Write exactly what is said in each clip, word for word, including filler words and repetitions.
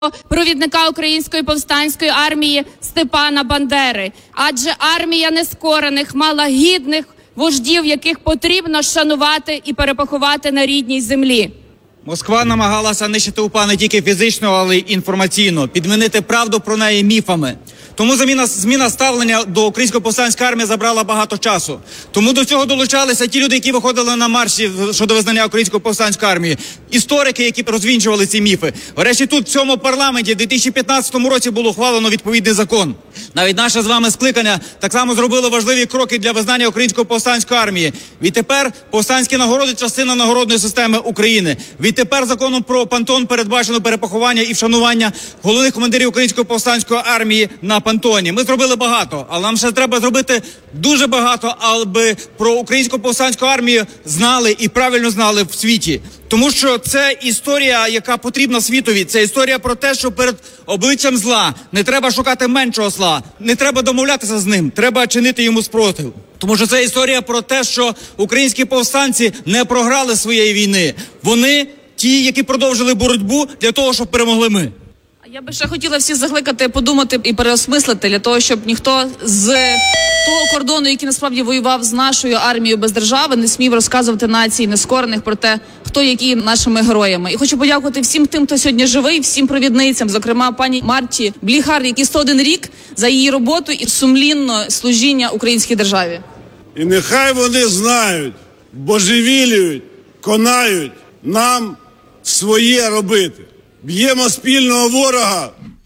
провідника Української повстанської армії Степана Бандери. Адже армія нескорених мала гідних вождів, яких потрібно шанувати і перепоховати на рідній землі. Москва намагалася нищити УПА не тільки фізично, але й інформаційно, підмінити правду про неї міфами. Тому зміна, зміна ставлення до Української повстанської армії забрала багато часу. Тому до цього долучалися ті люди, які виходили на марші щодо визнання Української повстанської армії, історики, які розвінчували ці міфи. Врешті тут, в цьому парламенті, в дві тисячі п'ятнадцятому році було ухвалено відповідний закон. Навіть наше з вами скликання так само зробило важливі кроки для визнання Української повстанської армії. Відтепер повстанські нагороди – частина нагородної системи України. Відтепер законом про пантон передбачено перепоховання і вшанування головних командирів Української повстанської армії на пантоні. Ми зробили багато, але нам ще треба зробити дуже багато, аби про Українську повстанську армію знали і правильно знали в світі. Тому що це історія, яка потрібна світові. Це історія про те, що перед обличчям зла не треба шукати меншого зла, не треба домовлятися з ним, треба чинити йому спротив. Тому що це історія про те, що українські повстанці не програли своєї війни. Вони ті, які продовжили боротьбу для того, щоб перемогли ми. Я би ще хотіла всіх закликати подумати і переосмислити для того, щоб ніхто з того кордону, який насправді воював з нашою армією без держави, не смів розказувати нації нескорених про те, хто які нашими героями. І хочу подякувати всім тим, хто сьогодні живий, всім провідницям, зокрема пані Марті Бліхар, який сто один рік за її роботу і сумлінне служіння українській державі. І нехай вони знають, божевілюють, конають, нам своє робити. Б'ємо спільного ворога.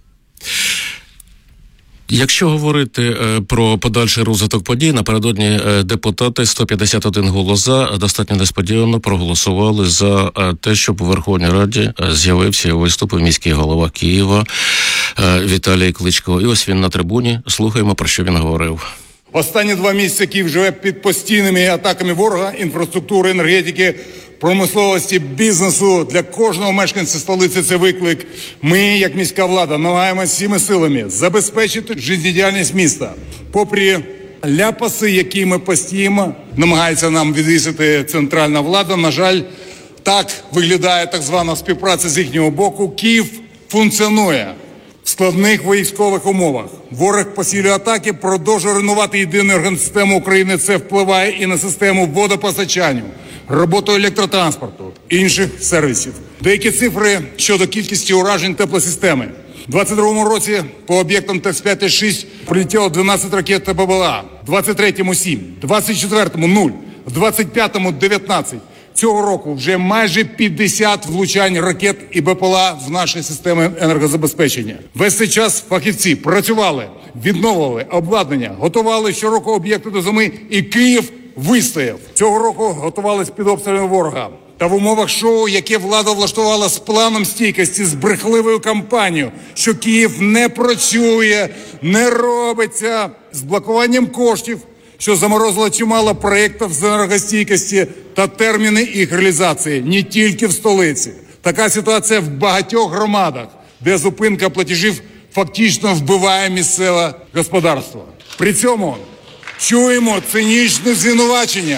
Якщо говорити е, про подальший розвиток подій, напередодні е, депутати сто п'ятдесят один голос за достатньо несподівано проголосували за е, те, щоб у Верховній Раді е, з'явився і виступив міський голова Києва е, Віталій Кличко. І ось він на трибуні. Слухаємо, про що він говорив. Останні два місяці Київ живе під постійними атаками ворога, інфраструктури, енергетики, промисловості, бізнесу. Для кожного мешканця столиці це виклик. Ми, як міська влада, намагаємося всіми силами забезпечити життєдіяльність міста. Попри ляпаси, які ми постійно намагається нам відвісити центральна влада, на жаль, так виглядає так звана співпраця з їхнього боку. Київ функціонує в складних військових умовах. Ворог посилює атаки, продовжує руйнувати єдину енергосистему України. Це впливає і на систему водопостачання, роботу електротранспорту, інших сервісів. Деякі цифри щодо кількості уражень теплосистеми. У двадцять другому році по об'єктам Т С п'ять Т С шість прилетіло дванадцять ракет Т Б Л А, в двадцять третьому – сім, в двадцять четвертому – нуль, в двадцять п'ятому – дев'ятнадцять. Цього року вже майже п'ятдесят влучань ракет і Б П Л А в наші системи енергозабезпечення. Весь цей час фахівці працювали, відновлювали обладнання, готували щороку об'єкти до зими, і Київ вистояв. Цього року готувались під обстрілами ворога. Та в умовах шоу, яке влада влаштувала з планом стійкості, з брехливою кампанією, що Київ не працює, не робиться, з блокуванням коштів, що заморозило чимало проєктів з енергостійкості та терміни їх реалізації, не тільки в столиці. Така ситуація в багатьох громадах, де зупинка платежів фактично вбиває місцеве господарство. При цьому чуємо цинічне звинувачення.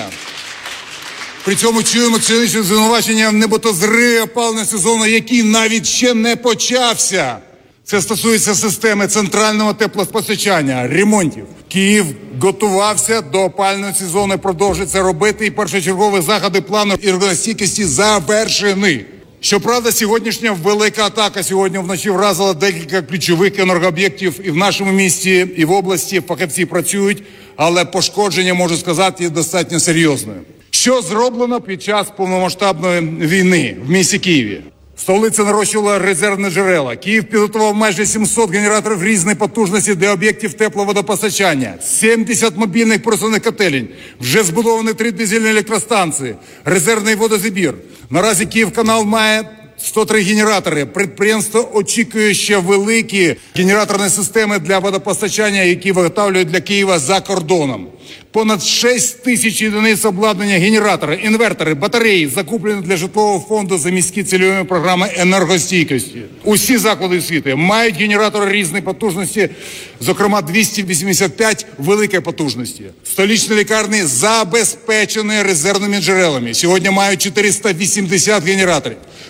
При цьому чуємо цинічне звинувачення в нібито зриві опалювального сезону, який навіть ще не почався. Це стосується системи центрального теплопостачання, ремонтів. Київ готувався до опалювального сезону і продовжує це робити, і першочергові заходи плану енергостійкості завершені. Щоправда, сьогоднішня велика атака сьогодні вночі вразила декілька ключових енергооб'єктів і в нашому місті, і в області. Фахівці працюють, але пошкодження, можу сказати, є достатньо серйозною. Що зроблено під час повномасштабної війни в місті Києві? Столиця нарощувала резервні джерела. Київ підготував майже сімсот генераторів різної потужності для об'єктів тепловодопостачання, сімдесят мобільних пересувних котелень, вже збудовані три дизельні електростанції, резервний водозабір. Наразі Київканал має сто три генератори. Підприємство очікує ще великі генераторні системи для водопостачання, які виготовлюють для Києва за кордоном. Понад шість тисяч одиниць обладнання, генератори, інвертори, батареї закуплені для житлового фонду за міські цільові програми енергостійкості. Усі заклади освіти мають генератори різної потужності, зокрема двісті вісімдесят п'ять великої потужності. Столичні лікарні забезпечені резервними джерелами. Сьогодні мають чотириста вісімдесят генераторів.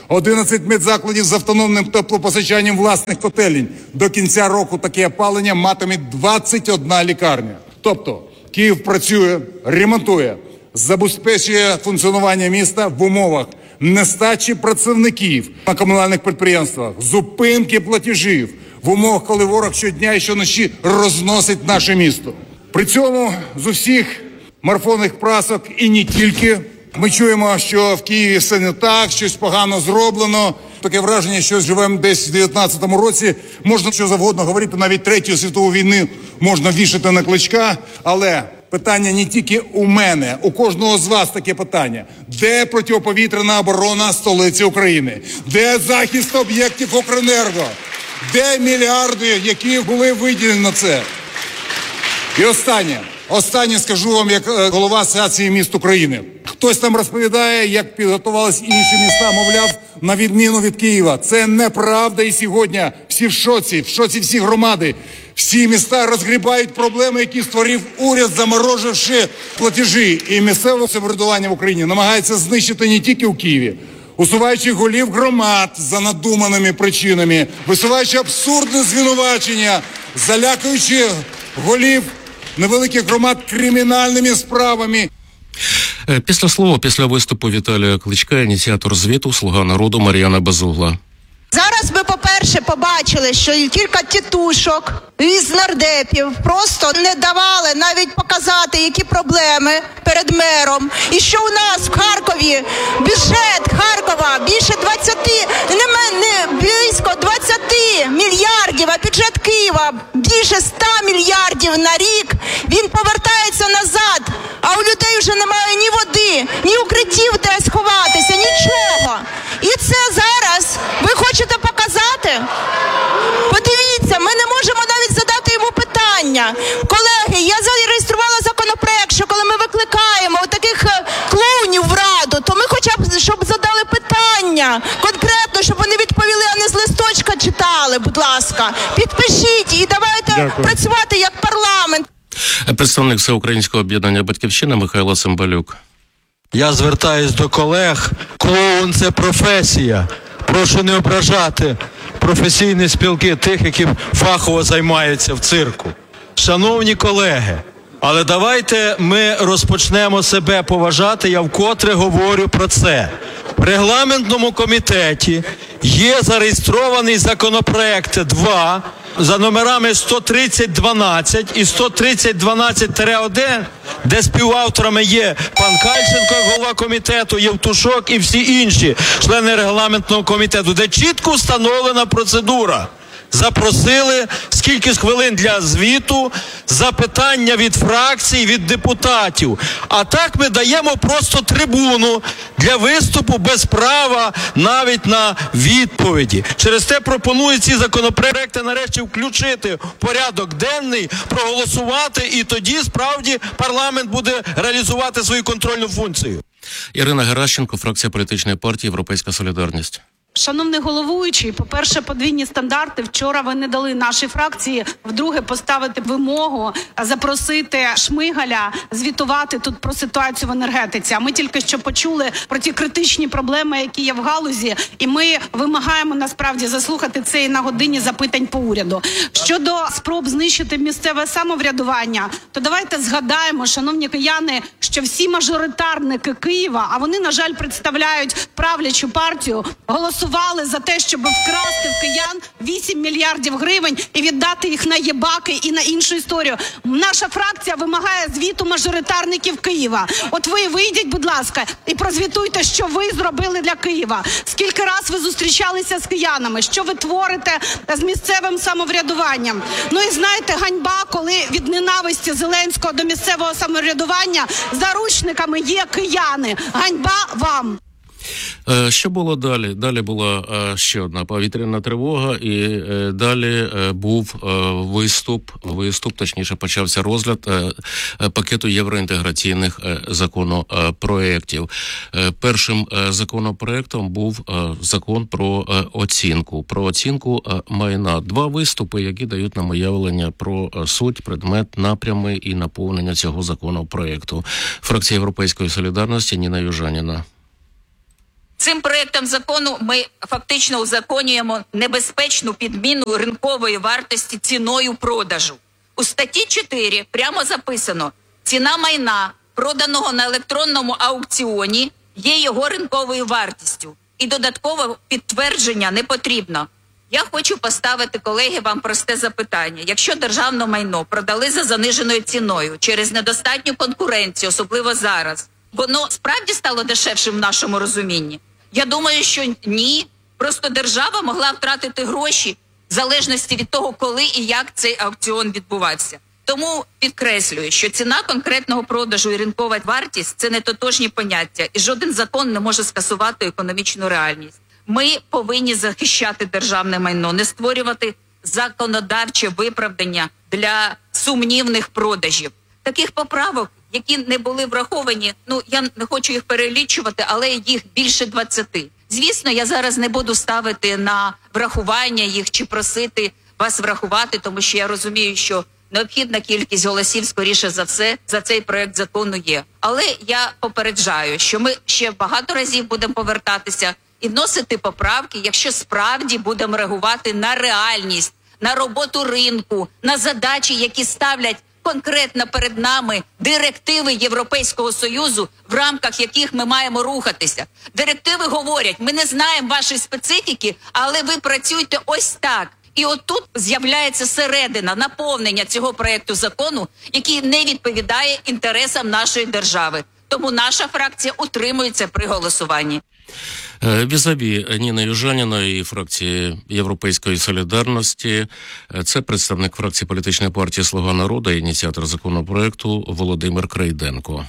одинадцять медзакладів з автономним теплопостачанням власних котелень. До кінця року таке опалення матиме двадцять одна лікарня. Тобто Київ працює, ремонтує, забезпечує функціонування міста в умовах нестачі працівників на комунальних підприємствах, зупинки платежів, в умовах, коли ворог щодня і щоночі розносить наше місто. При цьому з усіх марафонних прасок і не тільки ми чуємо, що в Києві все не так, щось погано зроблено. Таке враження, що живемо десь в дев'ятнадцятому році. Можна що завгодно говорити, навіть Третю світову війну можна вішати на Кличка, але питання не тільки у мене, у кожного з вас таке питання. Де протиповітряна оборона столиці України? Де захист об'єктів Укренерго? Де мільярди, які були виділені на це? І останнє. Останнє скажу вам, як голова Асоціації міст України. Хтось там розповідає, як підготувалися інші міста, мовляв, на відміну від Києва. Це неправда, і сьогодні всі в шоці, в шоці всі громади. Всі міста розгрібають проблеми, які створив уряд, замороживши платежі. І місцеве самоврядування в Україні намагається знищити не тільки у Києві, усуваючи голів громад за надуманими причинами, висуваючи абсурдне звинувачення, залякуючи голів невеликих громад кримінальними справами. Після слова, після виступу Віталія Кличка, ініціатор звіту «Слуга народу» Мар'яна Безугла. Зараз ми, по-перше, побачили, що кілька тітушок із нардепів просто не давали навіть показати, які проблеми перед мером. І що у нас в Харкові бюджет Харкова більше двадцяти, не, не близько двадцяти мільярдів, а бюджет Києва більше ста мільярдів на рік. Він повертається назад, а у людей вже немає ні води, ні укриттів, де сховатися, нічого. І це зараз ви хочете показати? Подивіться, ми не можемо навіть задати йому питання. Колеги, я зареєструвала законопроект, що коли ми викликаємо таких клоунів в раду, то ми хоча б, щоб задали питання конкретно, щоб вони відповіли, а не з листочка читали, будь ласка. Підпишіть і давайте Дякую. Працювати як парламент. Представник Всеукраїнського об'єднання «Батьківщина» Михайло Цимбалюк. Я звертаюсь до колег. Клоун – це професія. Прошу не ображати професійні спілки тих, які фахово займаються в цирку. Шановні колеги, але давайте ми розпочнемо себе поважати, я вкотре говорю про це. В регламентному комітеті є зареєстрований законопроект два за номерами сто тридцять дванадцять і сто тридцять дванадцять один, де співавторами є пан Кальченко, голова комітету, Євтушок і всі інші члени регламентного комітету, де чітко встановлена процедура. Запросили скільки хвилин для звіту, запитання від фракцій, від депутатів. А так ми даємо просто трибуну для виступу без права навіть на відповіді. Через те пропоную ці законопроекти нарешті включити в порядок денний, проголосувати, і тоді справді парламент буде реалізувати свою контрольну функцію. Ірина Геращенко, фракція політичної партії «Європейська солідарність». Шановний головуючий, по-перше, подвійні стандарти. Вчора ви не дали нашій фракції вдруге поставити вимогу, запросити Шмигаля звітувати тут про ситуацію в енергетиці. А ми тільки що почули про ті критичні проблеми, які є в галузі, і ми вимагаємо насправді заслухати це і на годині запитань по уряду. Щодо спроб знищити місцеве самоврядування, то давайте згадаємо, шановні кияни, що всі мажоритарники Києва, а вони, на жаль, представляють правлячу партію, голосували за те, щоб вкрасти в киян вісім мільярдів гривень і віддати їх на єбаки і на іншу історію. Наша фракція вимагає звіту мажоритарників Києва. От ви вийдіть, будь ласка, і прозвітуйте, що ви зробили для Києва. Скільки раз ви зустрічалися з киянами, що ви творите з місцевим самоврядуванням. Ну і знаєте, ганьба, коли від ненависті Зеленського до місцевого самоврядування заручниками є кияни. Ганьба вам! Що було далі? Далі була ще одна повітряна тривога, і далі був виступ, виступ, точніше почався розгляд пакету євроінтеграційних законопроєктів. Першим законопроєктом був закон про оцінку, про оцінку майна. Два виступи, які дають нам уявлення про суть, предмет, напрями і наповнення цього законопроєкту. Фракція Європейської солідарності, Ніна Южаніна. Цим проектом закону ми фактично узаконюємо небезпечну підміну ринкової вартості ціною продажу. У статті чотири прямо записано: ціна майна, проданого на електронному аукціоні, є його ринковою вартістю. І додаткове підтвердження не потрібно. Я хочу поставити, колеги, вам просте запитання. Якщо державне майно продали за заниженою ціною через недостатню конкуренцію, особливо зараз, воно справді стало дешевшим в нашому розумінні? Я думаю, що ні. Просто держава могла втратити гроші в залежності від того, коли і як цей аукціон відбувався. Тому підкреслюю, що ціна конкретного продажу і ринкова вартість – це не тотожні поняття, і жоден закон не може скасувати економічну реальність. Ми повинні захищати державне майно, не створювати законодавче виправдання для сумнівних продажів. Таких поправок, які не були враховані, ну я не хочу їх перелічувати, але їх більше двадцяти. Звісно, я зараз не буду ставити на врахування їх чи просити вас врахувати, тому що я розумію, що необхідна кількість голосів, скоріше за все, за цей проект закону є. Але я попереджаю, що ми ще багато разів будемо повертатися і вносити поправки, якщо справді будемо реагувати на реальність, на роботу ринку, на задачі, які ставлять конкретно перед нами директиви Європейського Союзу, в рамках яких ми маємо рухатися. Директиви говорять: ми не знаємо вашої специфіки, але ви працюєте ось так. І отут з'являється середина, наповнення цього проекту закону, який не відповідає інтересам нашої держави. Тому наша фракція утримується при голосуванні. Візаві Ніни Южаніної і фракції Європейської солідарності. Це представник фракції політичної партії «Слуга народу», ініціатор законопроекту Володимир Крейденко.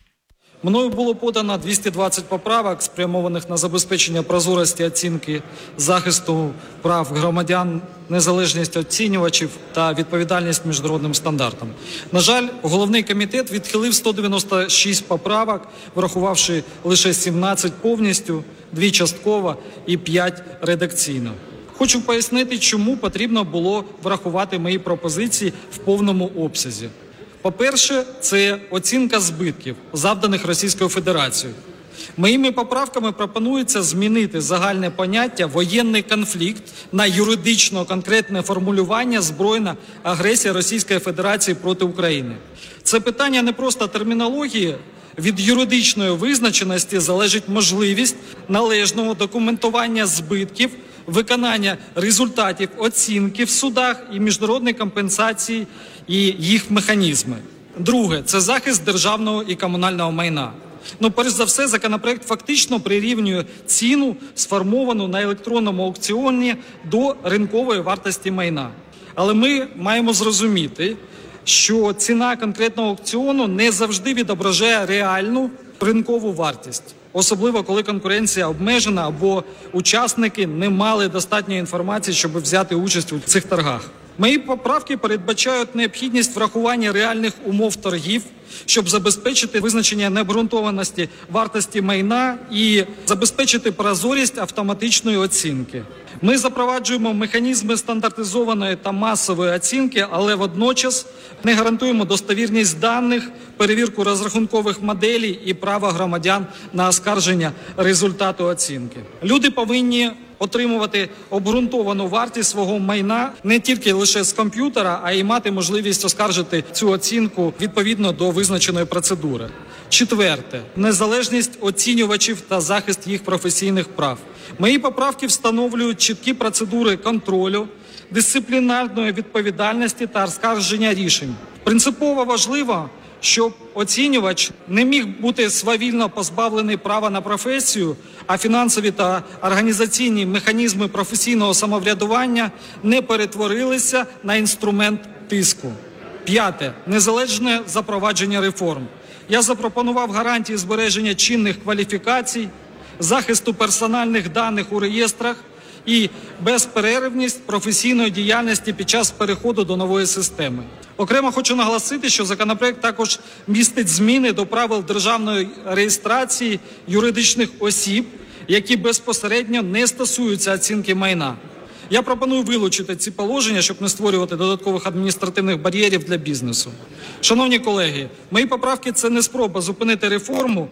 Мною було подано двісті двадцять поправок, спрямованих на забезпечення прозорості оцінки, захисту прав громадян, незалежність оцінювачів та відповідальність міжнародним стандартам. На жаль, головний комітет відхилив сто дев'яносто шість поправок, врахувавши лише сімнадцять повністю, дві частково і п'ять редакційно. Хочу пояснити, чому потрібно було врахувати мої пропозиції в повному обсязі. По-перше, це оцінка збитків, завданих Російською Федерацією. Моїми поправками пропонується змінити загальне поняття «воєнний конфлікт» на юридично конкретне формулювання «збройна агресія Російської Федерації проти України». Це питання не просто термінології. Від юридичної визначеності залежить можливість належного документування збитків, виконання результатів оцінки в судах і міжнародної компенсації і їх механізми. Друге – це захист державного і комунального майна. Ну, перш за все, законопроект фактично прирівнює ціну, сформовану на електронному аукціоні, до ринкової вартості майна. Але ми маємо зрозуміти, що ціна конкретного аукціону не завжди відображає реальну ринкову вартість. Особливо, коли конкуренція обмежена або учасники не мали достатньої інформації, щоб взяти участь у цих торгах. Мої поправки передбачають необхідність врахування реальних умов торгів, щоб забезпечити визначення необґрунтованості вартості майна і забезпечити прозорість автоматичної оцінки. Ми запроваджуємо механізми стандартизованої та масової оцінки, але водночас не гарантуємо достовірність даних, перевірку розрахункових моделей і право громадян на оскарження результату оцінки. Люди повинні отримувати обґрунтовану вартість свого майна не тільки лише з комп'ютера, а й мати можливість оскаржити цю оцінку відповідно до визначеної процедури. Четверте. Незалежність оцінювачів та захист їх професійних прав. Мої поправки встановлюють чіткі процедури контролю, дисциплінарної відповідальності та оскарження рішень. Принципово важливо, щоб оцінювач не міг бути свавільно позбавлений права на професію, а фінансові та організаційні механізми професійного самоврядування не перетворилися на інструмент тиску. П'яте. Незалежне запровадження реформ. Я запропонував гарантії збереження чинних кваліфікацій, захисту персональних даних у реєстрах і безперервність професійної діяльності під час переходу до нової системи. Окремо хочу наголосити, що законопроект також містить зміни до правил державної реєстрації юридичних осіб, які безпосередньо не стосуються оцінки майна. Я пропоную вилучити ці положення, щоб не створювати додаткових адміністративних бар'єрів для бізнесу. Шановні колеги, мої поправки – це не спроба зупинити реформу,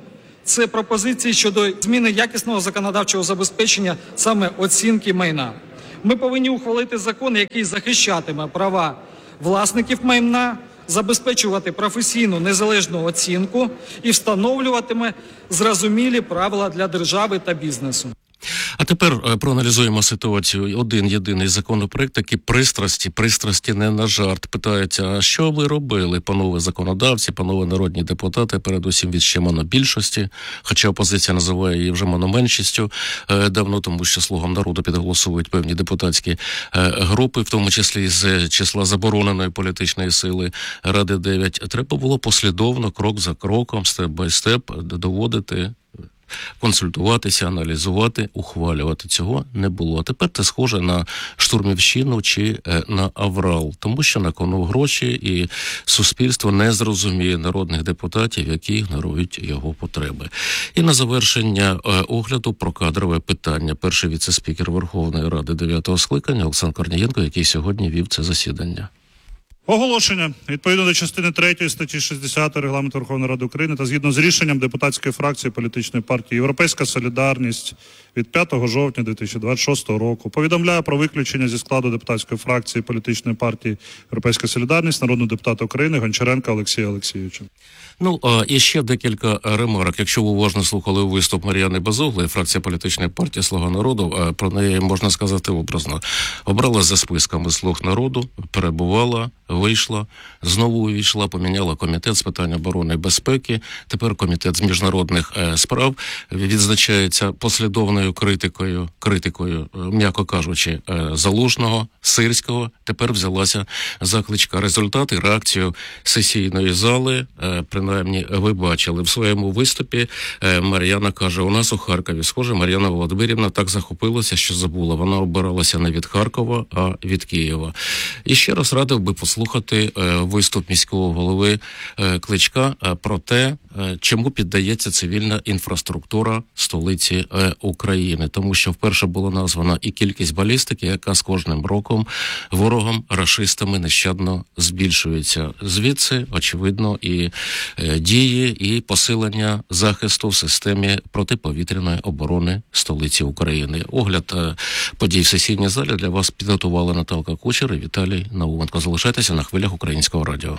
Це пропозиції щодо зміни якісного законодавчого забезпечення саме оцінки майна. Ми повинні ухвалити закон, який захищатиме права власників майна, забезпечувати професійну незалежну оцінку і встановлюватиме зрозумілі правила для держави та бізнесу. А тепер е, проаналізуємо ситуацію. Один єдиний законопроект, такі пристрасті, пристрасті не на жарт. Питаються, а що ви робили, панове законодавці, панове народні депутати, передусім від ще монобільшості, хоча опозиція називає її вже мономеншістю е, давно, тому що слугам народу підголосовують певні депутатські е, групи, в тому числі з числа забороненої політичної сили Ради дев'ять. Треба було послідовно, крок за кроком, степ-бай-степ доводити, консультуватися, аналізувати, ухвалювати. Цього не було. А тепер це схоже на штурмівщину чи е, на аврал, тому що на кону гроші і суспільство не зрозуміє народних депутатів, які ігнорують його потреби. І на завершення е, огляду про кадрове питання. Перший віце-спікер Верховної Ради дев'ятого скликання Олександр Корнієнко, який сьогодні вів це засідання. Оголошення. Відповідно до частини третьої статті шістдесят Регламенту Верховної Ради України та згідно з рішенням депутатської фракції політичної партії «Європейська солідарність» від п'ятого жовтня дві тисячі двадцять шостого року повідомляю про виключення зі складу депутатської фракції політичної партії «Європейська солідарність» народного депутата України Гончаренка Олексія Олексійовича. Ну, а і ще декілька ремарок. Якщо ви уважно слухали виступ Мар'яни Безуглої, фракція політичної партії «Слуга народу», про неї можна сказати образно. Обрала за списками «Слуг народу», перебувала, вийшла, знову увійшла, поміняла комітет з питань оборони і безпеки. Тепер комітет з міжнародних е, справ відзначається послідовною критикою, критикою, м'яко кажучи, е, Залужного, Сирського. Тепер взялася за Кличка. Результати, реакцію сесійної зали, е, принаймні ви бачили в своєму виступі. Е, Мар'яна каже, у нас у Харкові, схоже, Мар'яна Володимирівна так захопилася, що забула. Вона обиралася не від Харкова, а від Києва. І ще раз радив би послухати е, виступ міського голови е, Кличка е, про те, е, чому піддається цивільна інфраструктура столиці е, України. Тому що вперше була названа і кількість балістики, яка з кожним роком ворогом, рашистами нещадно збільшується. Звідси, очевидно, і е, дії, і посилення захисту в системі протиповітряної оборони столиці України. Огляд е, подій в сесійній залі для вас підготували Наталка Кучер і Віталій Науменко. Залишайтеся на хвилях Українського радіо.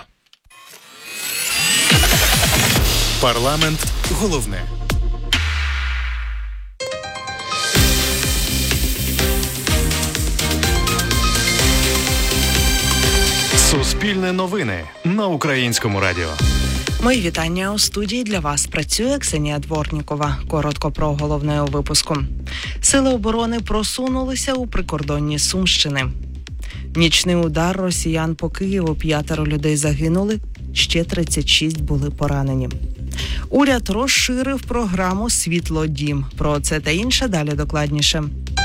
Парламент головне. Суспільне новини на Українському радіо. Мої вітання у студії. Для вас працює Ксенія Дворнікова. Коротко про головне у випуску. Сили оборони просунулися у прикордонні Сумщини. Нічний удар росіян по Києву. П'ятеро людей загинули, ще тридцять шість були поранені. Уряд розширив програму «Світлодім». Про це та інше далі докладніше.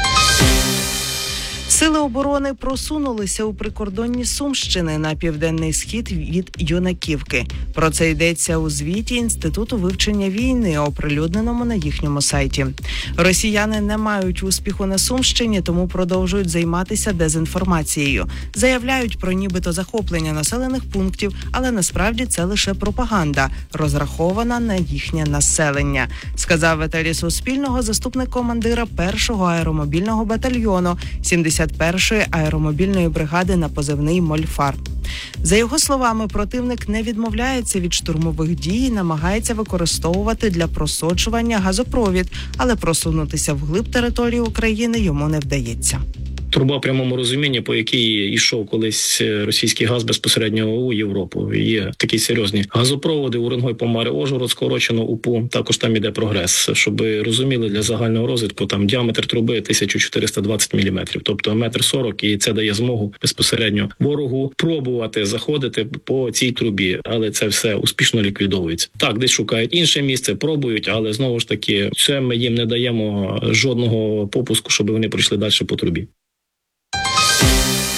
Сили оборони просунулися у прикордонні Сумщини на південний схід від Юнаківки. Про це йдеться у звіті Інституту вивчення війни, оприлюдненому на їхньому сайті. Росіяни не мають успіху на Сумщині, тому продовжують займатися дезінформацією. Заявляють про нібито захоплення населених пунктів, але насправді це лише пропаганда, розрахована на їхнє населення, сказав в етері Суспільного заступник командира першого аеромобільного батальйону сімдесят першої аеромобільної бригади на позивний «Мольфар». За його словами, противник не відмовляється від штурмових дій і намагається використовувати для просочування газопровід, але просунутися вглиб території України йому не вдається. Труба в прямому розумінні, по якій йшов колись російський газ безпосередньо у Європу. Є такі серйозні газопроводи Уренгой, Помари, Ужгород, скорочено УПУ. Також там іде прогрес. Щоб розуміли, для загального розвитку там діаметр труби тисяча чотириста двадцять міліметрів, тобто метр сорок, і це дає змогу безпосередньо ворогу пробувати заходити по цій трубі, але це все успішно ліквідовується. Так, десь шукають інше місце, пробують, але знову ж таки, це ми їм не даємо жодного попуску, щоб вони прийшли далі по трубі.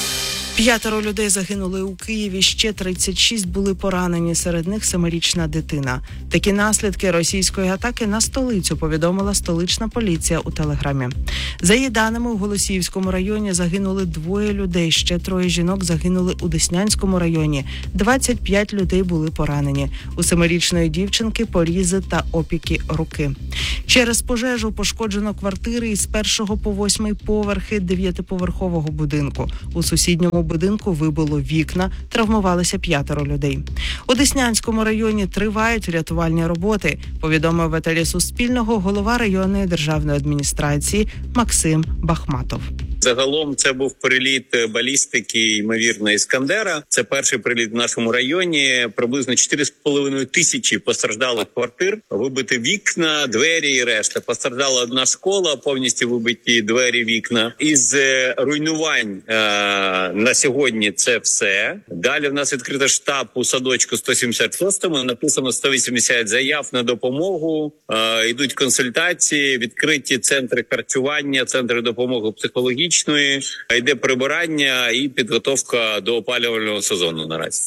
П'ятеро людей загинули у Києві, ще тридцять шість були поранені, серед них семирічна дитина. Такі наслідки російської атаки на столицю повідомила столична поліція у Телеграмі. За її даними, у Голосіївському районі загинули двоє людей, ще троє жінок загинули у Деснянському районі, двадцять п'ять людей були поранені. У семирічної дівчинки порізи та опіки руки. Через пожежу пошкоджено квартири із першого по восьмий поверхи дев'ятиповерхового будинку. У сусідньому будинку вибило вікна, травмувалися п'ятеро людей. У Деснянському районі тривають рятувальні роботи, повідомив в етері Суспільного голова районної державної адміністрації Максим Бахматов. Загалом це був приліт балістики, ймовірно, Іскандера. Це перший приліт в нашому районі. Приблизно чотири з половиною тисячі постраждалих квартир, вибиті вікна, двері і решта. Постраждала одна школа, повністю вибиті двері, вікна. Із руйнувань е- на сьогодні це все. Далі в нас відкрита штаб у садочку сто сімдесят шостому. Написано сто вісімдесят заяв на допомогу. Е- йдуть консультації, відкриті центри харчування, центри допомоги психологічної. Йде прибирання і підготовка до опалювального сезону наразі.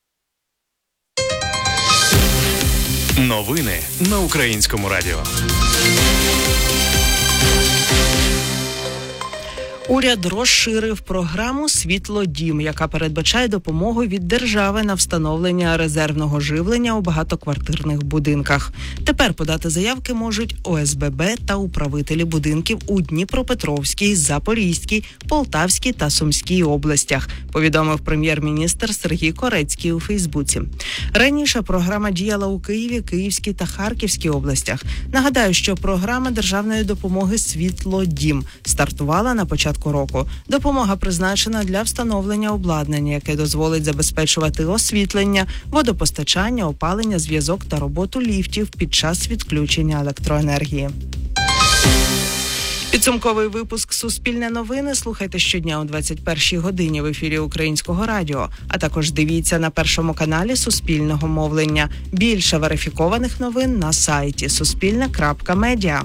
Новини на Українському радіо. Уряд розширив програму «Світлодім», яка передбачає допомогу від держави на встановлення резервного живлення у багатоквартирних будинках. Тепер подати заявки можуть О С Б Б та управителі будинків у Дніпропетровській, Запорізькій, Полтавській та Сумській областях, повідомив прем'єр-міністр Сергій Корецький у Фейсбуці. Раніше програма діяла у Києві, Київській та Харківській областях. Нагадаю, що програма державної допомоги «Світлодім» стартувала на початку року. Допомога призначена для встановлення обладнання, яке дозволить забезпечувати освітлення, водопостачання, опалення, зв'язок та роботу ліфтів під час відключення електроенергії. Підсумковий випуск «Суспільне новини» слухайте щодня о двадцять першій годині в ефірі Українського радіо, а також дивіться на Першому каналі Суспільного мовлення. Більше верифікованих новин на сайті суспільне крапка медіа.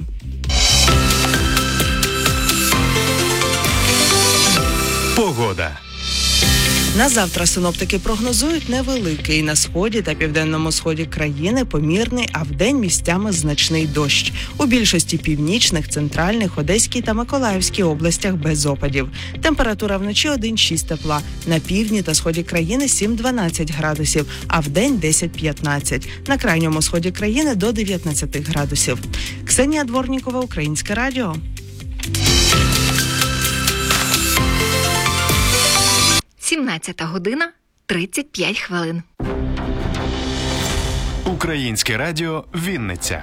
Погода. На завтра синоптики прогнозують невеликий на сході та південному сході країни помірний, а вдень місцями значний дощ. У більшості північних, центральних, Одеській та Миколаївській областях без опадів. Температура вночі один-шість тепла. На півдні та сході країни сім-дванадцять градусів, а вдень десять-п'ятнадцять. На крайньому сході країни до дев'ятнадцять градусів. Ксенія Дворнікова, Українське радіо. сімнадцята година тридцять п'ять хвилин. Українське радіо Вінниця.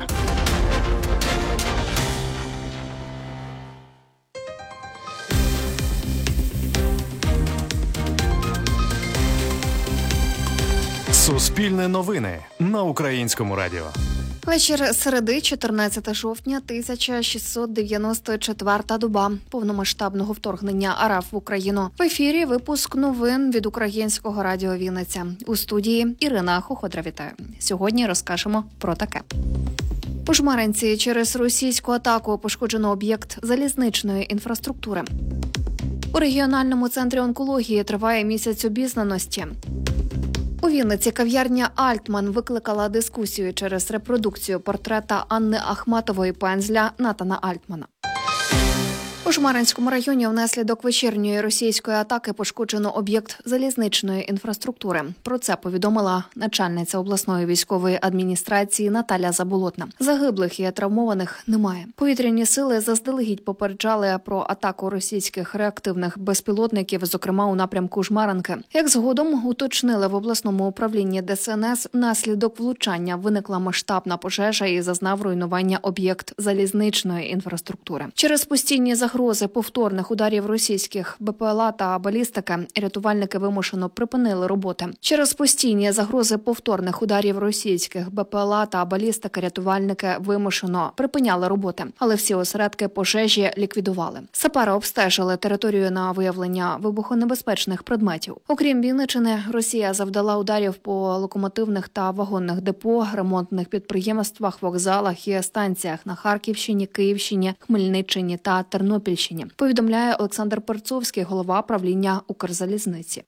Суспільне новини на Українському радіо. Вечір середи, чотирнадцяте жовтня, тисяча шістсот дев'яносто четверта доба повномасштабного вторгнення РФ в Україну. В ефірі випуск новин від Українського радіо Вінниця. У студії Ірина Хоходра, вітаю. Сьогодні розкажемо про таке. У Жмеринці через російську атаку пошкоджено об'єкт залізничної інфраструктури. У регіональному центрі онкології триває місяць обізнаності. У Вінниці кав'ярня «Альтман» викликала дискусію через репродукцію портрета Анни Ахматової пензля Натана Альтмана. У Жмеринському районі внаслідок вечірньої російської атаки пошкоджено об'єкт залізничної інфраструктури. Про це повідомила начальниця обласної військової адміністрації Наталя Заболотна. Загиблих і травмованих немає. Повітряні сили заздалегідь попереджали про атаку російських реактивних безпілотників, зокрема у напрямку Жмеринки. Як згодом уточнили в обласному управлінні Де С Ен Ес, внаслідок влучання виникла масштабна пожежа і зазнав руйнування об'єкт залізничної інфраструктури. Через постійні загрози Загрози повторних ударів російських Б П Л А та балістики рятувальники вимушено припинили роботи. Через постійні загрози повторних ударів російських Б П Л А та балістики рятувальники вимушено припиняли роботи, але всі осередки пожежі ліквідували. Сапери обстежили територію на виявлення вибухонебезпечних предметів. Окрім Вінниччини, Росія завдала ударів по локомотивних та вагонних депо, ремонтних підприємствах, вокзалах і станціях на Харківщині, Київщині, Хмельниччині та Тернопільщині. Тернопільщині, повідомляє Олександр Перцовський, голова правління Укрзалізниці.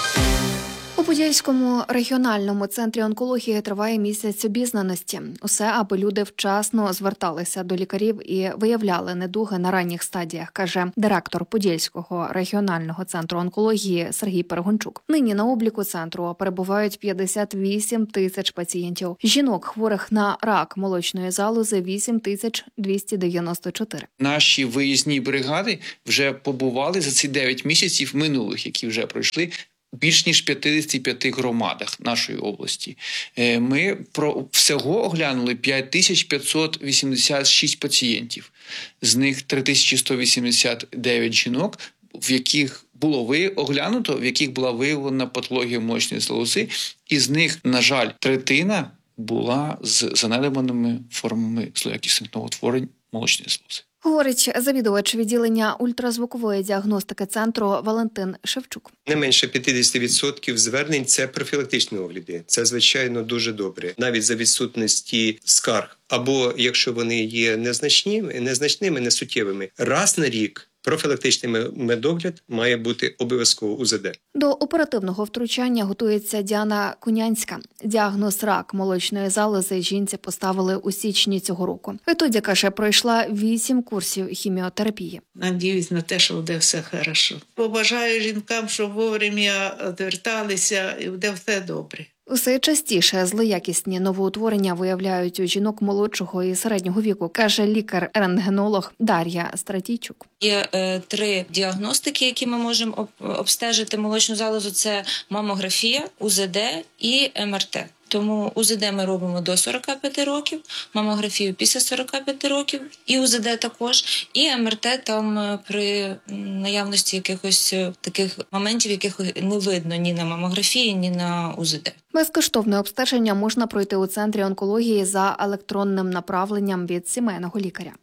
У Подільському регіональному центрі онкології триває місяць обізнаності. Усе, аби люди вчасно зверталися до лікарів і виявляли недуги на ранніх стадіях, каже директор Подільського регіонального центру онкології Сергій Перегончук. Нині на обліку центру перебувають п'ятдесят вісім тисяч пацієнтів. Жінок, хворих на рак молочної залози, вісім тисяч двісті дев'яносто чотири. Наші виїзні бригади вже побували за ці дев'ять місяців минулих, які вже пройшли, більш ніж в п'ятдесяти п'яти громадах нашої області. Ми про всього оглянули п'ять тисяч п'ятсот вісімдесят шість пацієнтів. З них три тисячі сто вісімдесят дев'ять жінок, в яких було ви оглянуто, в яких була виявлена патологія молочної залози. І з них, на жаль, третина була з занедбаними формами злоякісних новоутворень молочної залози. Говорить завідувач відділення ультразвукової діагностики центру Валентин Шевчук. Не менше п'ятдесят відсотків звернень – це профілактичні огляди. Це, звичайно, дуже добре. Навіть за відсутності скарг. Або, якщо вони є незначними, незначними, несуттєвими, раз на рік профілактичний медогляд має бути обов'язково у ЗД. До оперативного втручання готується Діана Кунянська. Діагноз рак молочної залози жінці поставили у січні цього року. Відтоді, каже, пройшла вісім курсів хіміотерапії. Надіюсь на те, що буде все хорошо. Побажаю жінкам, щоб вовремя зверталися і буде все добре. Усе частіше злоякісні новоутворення виявляють у жінок молодшого і середнього віку, каже лікар-рентгенолог Дар'я Стратійчук. Є е, три діагностики, які ми можемо обстежити молочну залозу. Це мамографія, УЗД і ем ер те. Тому УЗД ми робимо до сорока п'яти років, мамографію після сорока п'яти років, і УЗД також, і ем ер те там при наявності якихось таких моментів, яких не видно ні на мамографії, ні на УЗД. Безкоштовне обстеження можна пройти у центрі онкології за електронним направленням від сімейного лікаря.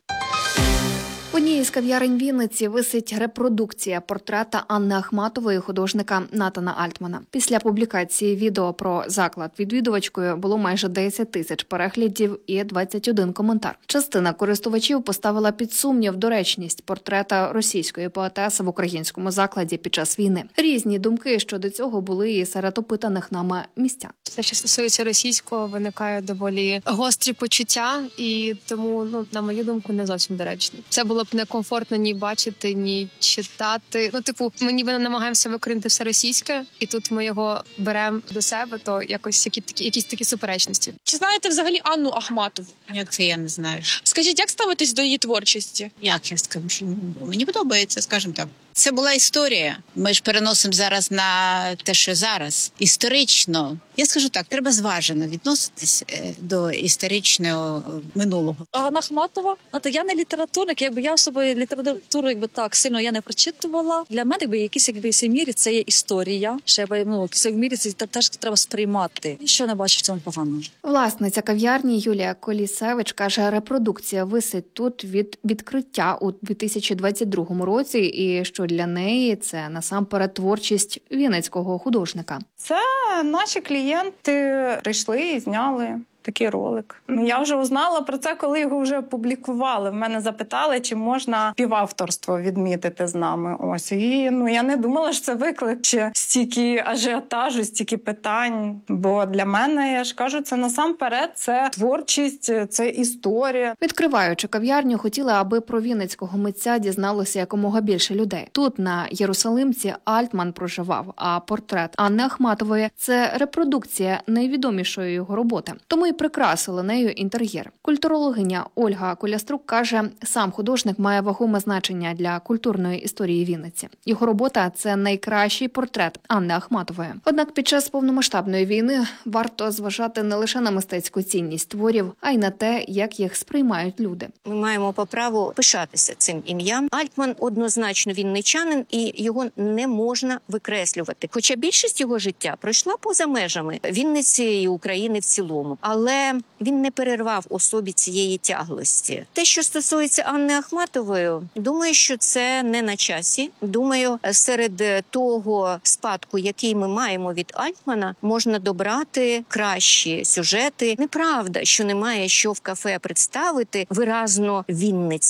В одній із кав'ярень Вінниці висить репродукція портрета Анни Ахматової художника Натана Альтмана. Після публікації відео про заклад відвідувачкою було майже десять тисяч переглядів і двадцять один коментар. Частина користувачів поставила під сумнів доречність портрета російської поетеси в українському закладі під час війни. Різні думки щодо цього були і серед опитаних нами містян. Все, що стосується російського, виникає доволі гострі почуття, і тому, ну, на мою думку, не зовсім доречно. Це було б некомфортно ні бачити, ні читати. Ну, типу, ми ніби намагаємося викорінити все російське, і тут ми його беремо до себе, то якось які такі, якісь такі суперечності. Чи знаєте взагалі Анну Ахматову? Ні, це я не знаю. Скажіть, як ставитесь до її творчості? Як я скажу? Мені подобається, скажімо так. Це була історія. Ми ж переносимо зараз на те, що зараз. Історично. Я скажу так, треба зважено відноситись до історичного минулого. Анна Ахматова, ну, я не літературник, якби я особою літературу якби так сильно я не прочитувала. Для мене якби якісь якби в мірі це є історія. Ще ну, в мірі це теж треба сприймати. Що не бачу в цьому поганого. Власниця кав'ярні Юлія Колісевич каже, репродукція висить тут від відкриття у дві тисячі двадцять другому році, і що для неї це насамперед творчість вінницького художника. Це наші клієнти прийшли і зняли такий ролик. Я вже узнала про це, коли його вже опублікували. В мене запитали, чи можна співавторство відмітити з нами. Ось. І ну, я не думала, що це викличе стільки ажіотажу, стільки питань. Бо для мене, я ж кажу, це насамперед, це творчість, це історія. Відкриваючи кав'ярню, хотіли, аби про вінницького митця дізналося якомога більше людей. Тут, на Єрусалимці, Альтман проживав, а портрет Анни Ахматової – це репродукція найвідомішої його роботи. Тому і прикрасили нею інтер'єр. Культурологиня Ольга Коляструк каже, сам художник має вагоме значення для культурної історії Вінниці. Його робота – це найкращий портрет Анни Ахматової. Однак під час повномасштабної війни варто зважати не лише на мистецьку цінність творів, а й на те, як їх сприймають люди. Ми маємо по праву пишатися цим ім'ям. Альтман однозначно вінничанин, і його не можна викреслювати. Хоча більшість його життя пройшла поза межами Вінниці і України в цілому. Але він не перервав особі цієї тяглості. Те, що стосується Анни Ахматової, думаю, що це не на часі. Думаю, серед того спадку, який ми маємо від Альтмана, можна добрати кращі сюжети. Неправда, що немає що в кафе представити виразно вінницьке.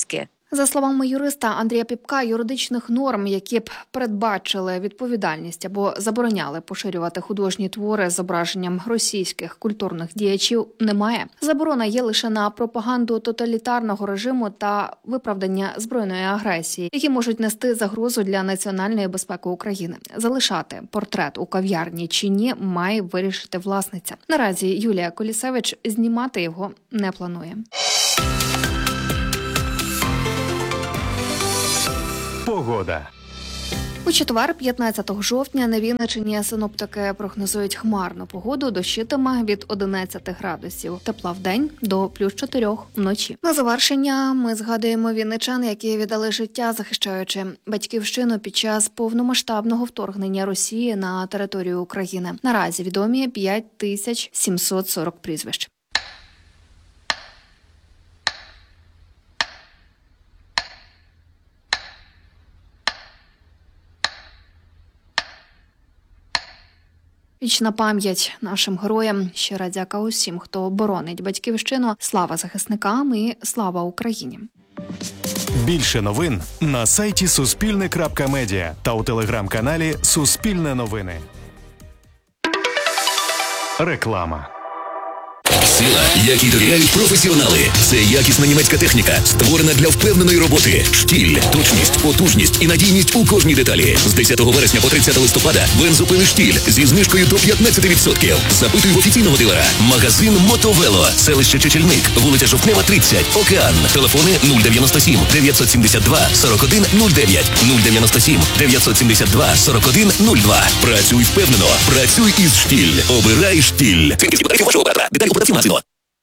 За словами юриста Андрія Піпка, юридичних норм, які б передбачили відповідальність або забороняли поширювати художні твори з зображенням російських культурних діячів, немає. Заборона є лише на пропаганду тоталітарного режиму та виправдання збройної агресії, які можуть нести загрозу для національної безпеки України. Залишати портрет у кав'ярні чи ні, має вирішити власниця. Наразі Юлія Колісевич знімати його не планує. Погода. У четвер, п'ятнадцятого жовтня, на Вінниччині синоптики прогнозують хмарну погоду, дощитиме від одинадцяти градусів тепла вдень до плюс чотирьох вночі. На завершення ми згадуємо вінничан, які віддали життя, захищаючи батьківщину під час повномасштабного вторгнення Росії на територію України. Наразі відомі п'ять тисяч сімсот сорок прізвищ. Вічна пам'ять нашим героям. Щира дяка усім, хто боронить батьківщину. Слава захисникам і слава Україні. Більше новин на сайті суспільне крапка медіа та у телеграм-каналі Суспільне новини. Реклама. Сила, якій довіряють професіонали. Це якісна німецька техніка, створена для впевненої роботи. Штіль, точність, потужність і надійність у кожній деталі. З десятого вересня по тридцяте листопада бензопили Штіль зі знижкою до п'ятнадцять відсотків. Запитуй в офіційного дилера. Магазин Мотовело. Селище Чечельник. Вулиця Жовтнева, тридцять. Океан. Телефони нуль дев'яносто сім дев'ятсот сімдесят два сорок один нуль дев'ять, нуль дев'яносто сім дев'ятсот сімдесят два сорок один нуль два. Працюй впевнено. Працюй із Штіль. Обирай Штіль. Вашого оператора. Деталі операції магазину.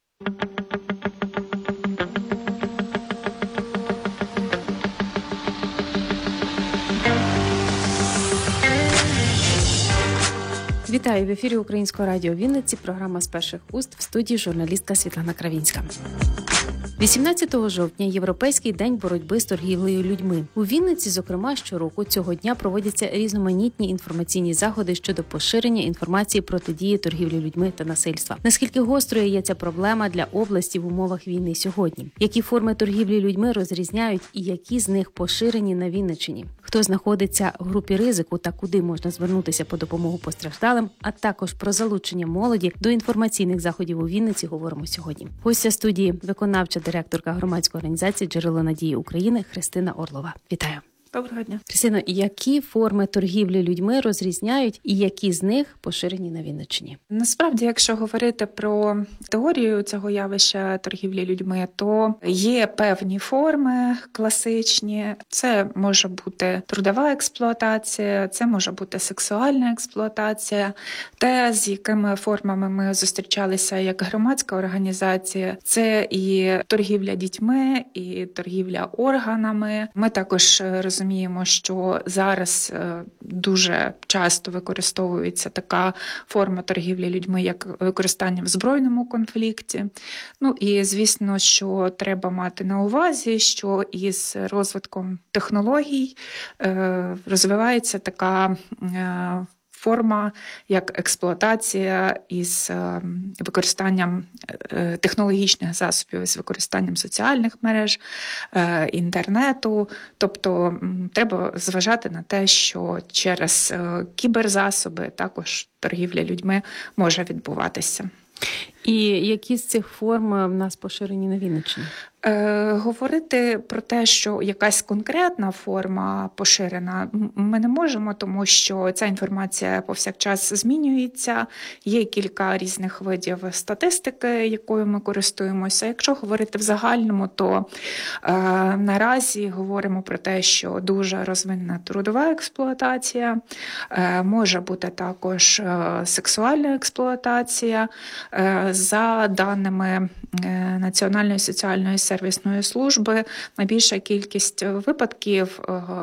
Вітаю в ефірі Українського радіо Вінниці. Програма «З перших уст», в студії журналістка Світлана Кравінська. вісімнадцятого жовтня – Європейський день боротьби з торгівлею людьми. У Вінниці, зокрема, щороку цього дня проводяться різноманітні інформаційні заходи щодо поширення інформації протидії торгівлі людьми та насильства. Наскільки гострою є ця проблема для області в умовах війни сьогодні? Які форми торгівлі людьми розрізняють і які з них поширені на Вінниччині? Хто знаходиться в групі ризику та куди можна звернутися по допомогу постраждалим, а також про залучення молоді до інформаційних заходів у Вінниці говоримо сьогодні. Гостя студії – виконавча директорка громадської організації «Джерело надії України» Христина Орлова. Вітаю. Доброго дня. Христино, які форми торгівлі людьми розрізняють і які з них поширені на Вінниччині? Насправді, якщо говорити про теорію цього явища торгівлі людьми, то є певні форми класичні. Це може бути трудова експлуатація, це може бути сексуальна експлуатація. Те, з якими формами ми зустрічалися як громадська організація, це і торгівля дітьми, і торгівля органами. Ми також розуміємо, Розуміємо, що зараз дуже часто використовується така форма торгівлі людьми, як використання в збройному конфлікті. Ну і, звісно, що треба мати на увазі, що із розвитком технологій розвивається така форма, як експлуатація із використанням технологічних засобів, з використанням соціальних мереж, інтернету. Тобто треба зважати на те, що через кіберзасоби також торгівля людьми може відбуватися. І які з цих форм в нас поширені на Вінниччині? Е, говорити про те, що якась конкретна форма поширена, ми не можемо, тому що ця інформація повсякчас змінюється. Є кілька різних видів статистики, якою ми користуємося. Якщо говорити в загальному, то е, наразі говоримо про те, що дуже розвинена трудова експлуатація, е, може бути також е, сексуальна експлуатація. Е, за даними е, Національної соціальної сервісної служби, найбільша кількість випадків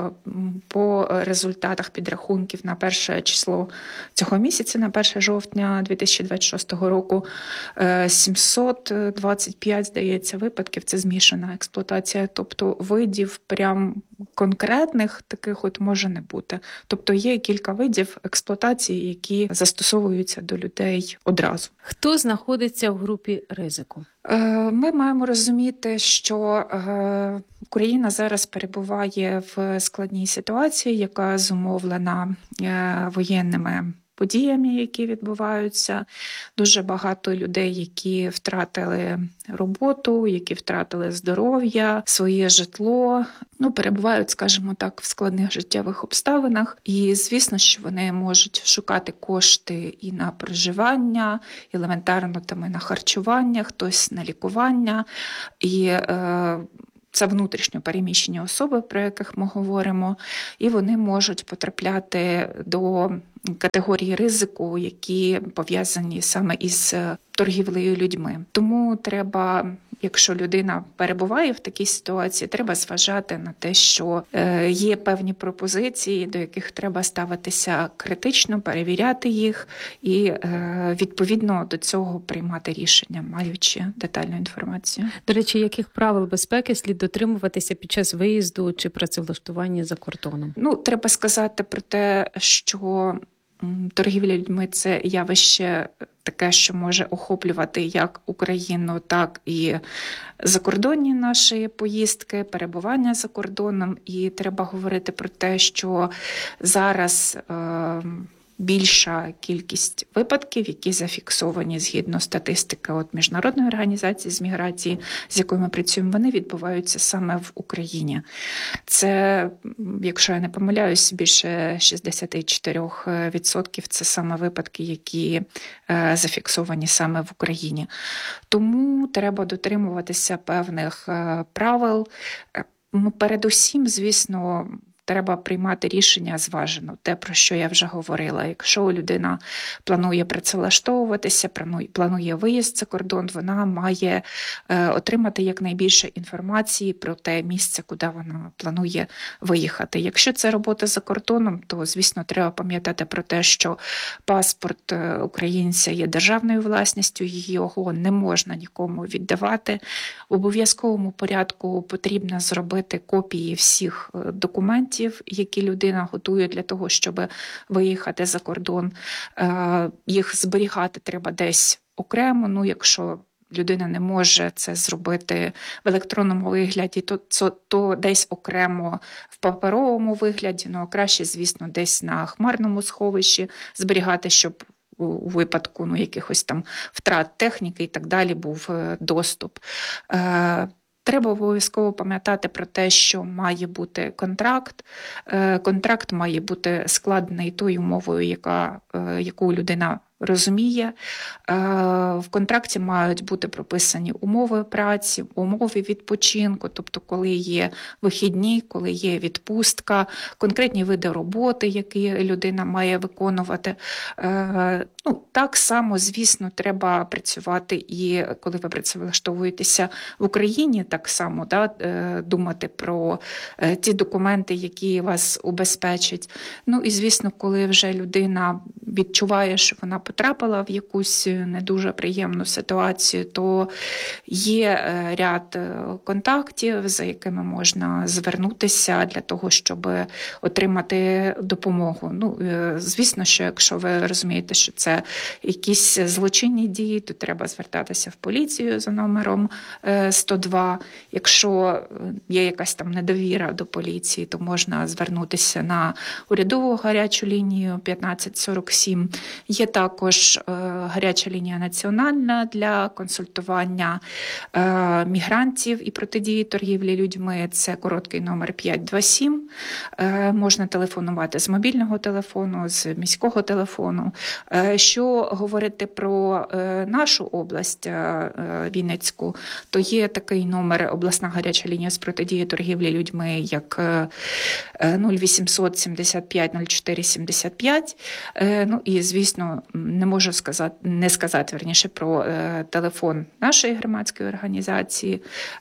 по результатах підрахунків на перше число цього місяця, на перше жовтня дві тисячі двадцять шостого року, сімсот двадцять п'ять, здається, випадків – це змішана експлуатація, тобто видів прям конкретних таких от може не бути. Тобто є кілька видів експлуатації, які застосовуються до людей одразу. Хто знаходиться в групі ризику? Ми маємо розуміти, що Україна зараз перебуває в складній ситуації, яка зумовлена воєнними подіями, які відбуваються. Дуже багато людей, які втратили роботу, які втратили здоров'я, своє житло, ну, перебувають, скажімо так, в складних життєвих обставинах. І, звісно, що вони можуть шукати кошти і на проживання, елементарно там і на харчування, хтось на лікування. І е, це внутрішньо переміщені особи, про яких ми говоримо, і вони можуть потрапляти до категорії ризику, які пов'язані саме із торгівлею людьми. Тому треба, якщо людина перебуває в такій ситуації, треба зважати на те, що є певні пропозиції, до яких треба ставитися критично, перевіряти їх і відповідно до цього приймати рішення, маючи детальну інформацію. До речі, яких правил безпеки слід дотримуватися під час виїзду чи працевлаштування за кордоном? Ну, треба сказати про те, що торгівля людьми – це явище таке, що може охоплювати як Україну, так і закордонні наші поїздки, перебування за кордоном. І треба говорити про те, що зараз е- більша кількість випадків, які зафіксовані згідно статистики от Міжнародної організації з міграції, з якою ми працюємо, вони відбуваються саме в Україні. Це, якщо я не помиляюсь, більше шістдесят чотири відсотки це саме випадки, які зафіксовані саме в Україні. Тому треба дотримуватися певних правил. Передусім, звісно, треба приймати рішення зважено, те, про що я вже говорила. Якщо людина планує працевлаштовуватися, планує виїзд за кордон, вона має отримати якнайбільше інформації про те місце, куди вона планує виїхати. Якщо це робота за кордоном, то, звісно, треба пам'ятати про те, що паспорт українця є державною власністю, його не можна нікому віддавати. В обов'язковому порядку потрібно зробити копії всіх документів, які людина готує для того, щоб виїхати за кордон. Їх зберігати треба десь окремо, ну, якщо людина не може це зробити в електронному вигляді, то, то, то десь окремо в паперовому вигляді, ну, а краще, звісно, десь на хмарному сховищі зберігати, щоб у випадку ну, якихось там втрат техніки і так далі був доступ. Треба обов'язково пам'ятати про те, що має бути контракт. Контракт має бути складений тою мовою, яка, яку людина розуміє. В контракті мають бути прописані умови праці, умови відпочинку, тобто коли є вихідні, коли є відпустка, конкретні види роботи, які людина має виконувати. Ну, так само, звісно, треба працювати і коли ви працевлаштовуєтеся в Україні, так само да, думати про ті документи, які вас убезпечать. Ну і, звісно, коли вже людина відчуває, що вона потрапила в якусь не дуже приємну ситуацію, то є ряд контактів, за якими можна звернутися для того, щоб отримати допомогу. Ну, звісно, що якщо ви розумієте, що це якісь злочинні дії, то треба звертатися в поліцію за номером сто два. Якщо є якась там недовіра до поліції, то можна звернутися на урядову гарячу лінію п'ятнадцять сорок сім. Є також гаряча лінія національна для консультування мігрантів і протидії торгівлі людьми. Це короткий номер п'ять два сім. Можна телефонувати з мобільного телефону, з міського телефону. Що говорити про нашу область Вінницьку, то є такий номер, обласна гаряча лінія з протидії торгівлі людьми, як нуль вісімсот сімдесят п'ять нуль чотири сімдесят п'ять. Ну і, звісно, не можу сказати, не сказати, верніше, про телефон нашої громадської організації.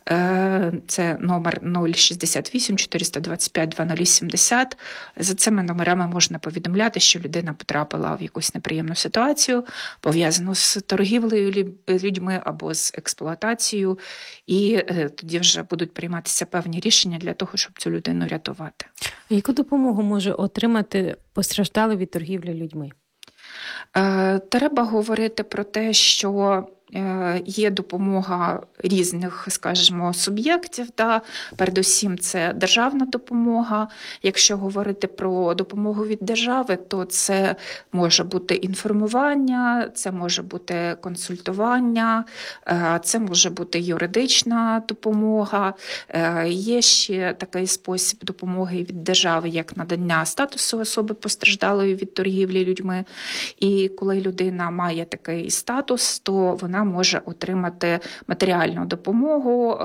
Це номер нуль шістдесят вісім чотириста двадцять п'ять двадцять сімдесят. За цими номерами можна повідомляти, що людина потрапила в якусь неприємну ситуацію, пов'язану з торгівлею людьми або з експлуатацією, і тоді вже будуть прийматися певні рішення для того, щоб цю людину рятувати. Яку допомогу може отримати постраждалий від торгівлі людьми? Треба говорити про те, що Є допомога різних, скажімо, суб'єктів. Да? Передусім, це державна допомога. Якщо говорити про допомогу від держави, то це може бути інформування, це може бути консультування, це може бути юридична допомога. Є ще такий спосіб допомоги від держави, як надання статусу особи постраждалої від торгівлі людьми. І коли людина має такий статус, то вона може отримати матеріальну допомогу.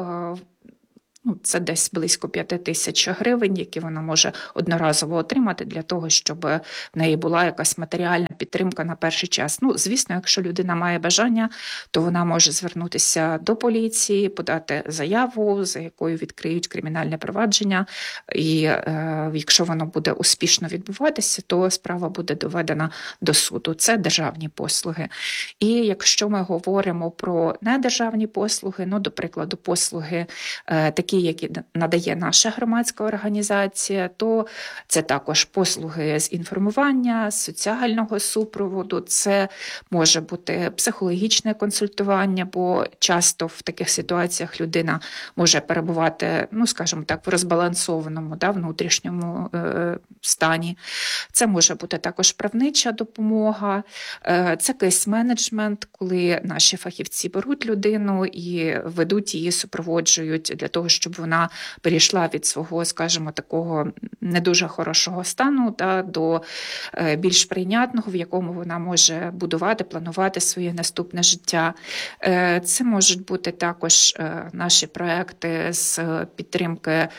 Ну, це десь близько п'яти тисяч гривень, які вона може одноразово отримати для того, щоб в неї була якась матеріальна підтримка на перший час. Ну, звісно, якщо людина має бажання, то вона може звернутися до поліції, подати заяву, за якою відкриють кримінальне провадження. І е, якщо воно буде успішно відбуватися, то справа буде доведена до суду. Це державні послуги. І якщо ми говоримо про недержавні послуги, ну, до прикладу, послуги е, такі, які надає наша громадська організація, то це також послуги з інформування, з соціального супроводу, це може бути психологічне консультування, бо часто в таких ситуаціях людина може перебувати, ну, скажімо так, в розбалансованому, да, внутрішньому е, стані. Це може бути також правнича допомога, е, це кейс-менеджмент, коли наші фахівці беруть людину і ведуть її, супроводжують для того, щоб вона перейшла від свого, скажімо, такого не дуже хорошого стану да, до більш прийнятного, в якому вона може будувати, планувати своє наступне життя. Це можуть бути також наші проекти з підтримки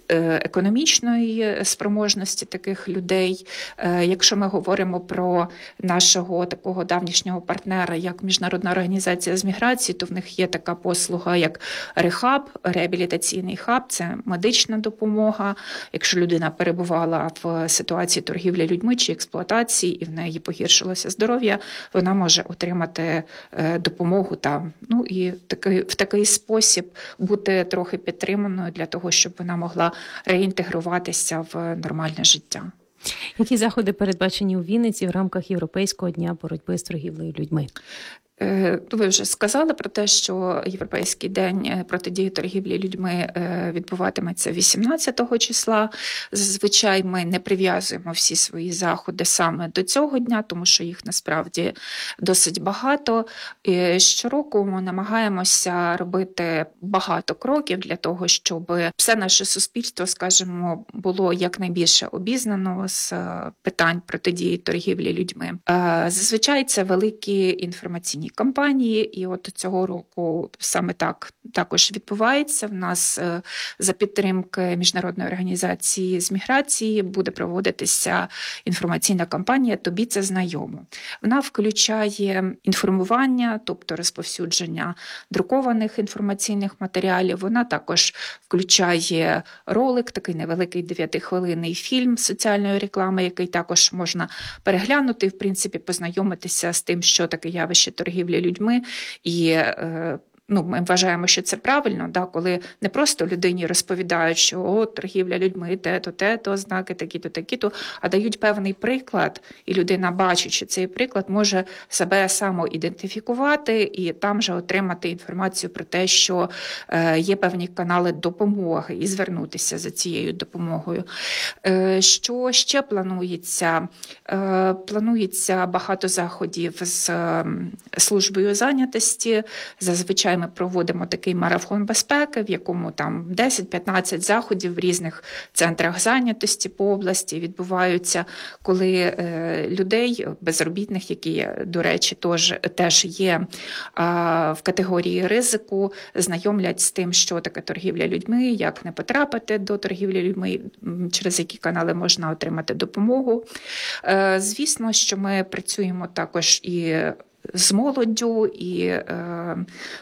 економічної спроможності таких людей. Якщо ми говоримо про нашого такого давнішнього партнера, як Міжнародна організація з міграції, то в них є така послуга, як рехаб, реабілітаційний хаб, це медична допомога. Якщо людина перебувала в ситуації торгівлі людьми чи експлуатації, і в неї погіршилося здоров'я, вона може отримати допомогу там. Ну і такий, в такий спосіб бути трохи підтриманою для того, щоб вона могла реінтегруватися в нормальне життя. Які заходи передбачені у Вінниці в рамках Європейського дня боротьби з торгівлею людьми? Ви вже сказали про те, що Європейський день протидії торгівлі людьми відбуватиметься вісімнадцятого числа. Зазвичай ми не прив'язуємо всі свої заходи саме до цього дня, тому що їх насправді досить багато. І щороку ми намагаємося робити багато кроків для того, щоб все наше суспільство, скажімо, було якнайбільше обізнано з питань протидії торгівлі людьми. Зазвичай це великі інформаційні кампанії, і от цього року саме так також відбувається. В нас за підтримки Міжнародної організації з міграції буде проводитися інформаційна кампанія «Тобі це знайомо». Вона включає інформування, тобто розповсюдження друкованих інформаційних матеріалів. Вона також включає ролик, такий невеликий дев'ятихвилинний фільм соціальної реклами, який також можна переглянути і, в принципі, познайомитися з тим, що таке явище торгівлі людьми, і ну, ми вважаємо, що це правильно, да, коли не просто людині розповідають, що о, торгівля людьми, те-то, те-то, ознаки такі-то, такі-то, а дають певний приклад, і людина бачить, що цей приклад може себе самоідентифікувати і там же отримати інформацію про те, що е, є певні канали допомоги і звернутися за цією допомогою. Е, що ще планується? Е, планується багато заходів з е, службою зайнятості. Зазвичай ми проводимо такий марафон безпеки, в якому там десять-п'ятнадцять заходів в різних центрах зайнятості по області відбуваються, коли е, людей, безробітних, які, до речі, тож, теж є а, в категорії ризику, знайомлять з тим, що таке торгівля людьми, як не потрапити до торгівлі людьми, через які канали можна отримати допомогу. Е, звісно, що ми працюємо також і з молоддю, і е,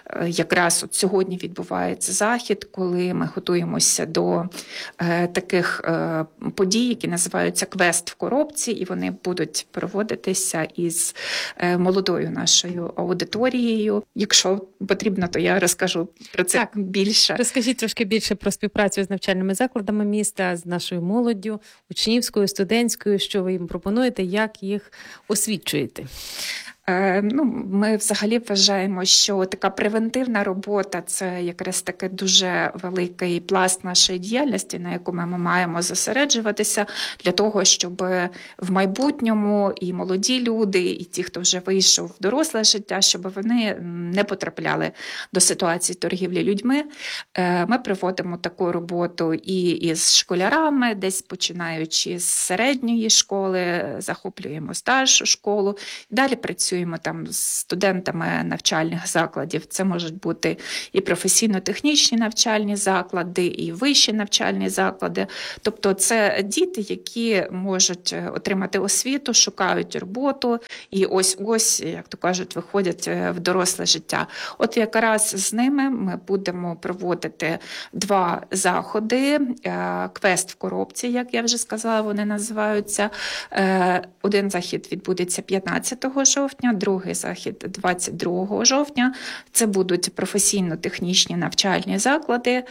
якраз от сьогодні відбувається захід, коли ми готуємося до е, таких е, подій, які називаються «Квест в коробці», і вони будуть проводитися із е, молодою нашою аудиторією. Якщо потрібно, то я розкажу про це так, більше. Розкажіть трошки більше про співпрацю з навчальними закладами міста, з нашою молоддю, учнівською, студентською, що ви їм пропонуєте, як їх освічуєте? Е, ну, ми взагалі вважаємо, що така превентивна робота – це якраз таки дуже великий пласт нашої діяльності, на яку ми маємо зосереджуватися для того, щоб в майбутньому і молоді люди, і ті, хто вже вийшов в доросле життя, щоб вони не потрапляли до ситуації торгівлі людьми. Е, ми проводимо таку роботу і із школярами, десь починаючи з середньої школи, захоплюємо старшу школу. Далі працюємо там з студентами навчальних закладів. Це можуть бути і професійно-технічні навчальні заклади, і вищі навчальні заклади. Тобто це діти, які можуть отримати освіту, шукають роботу і ось-ось, як то кажуть, виходять в доросле життя. От якраз з ними ми будемо проводити два заходи. Квест в коробці, як я вже сказала, вони називаються. Один захід відбудеться п'ятнадцятого жовтня, другий захід двадцять другого жовтня. Це будуть професійно-технічні навчальні заклади.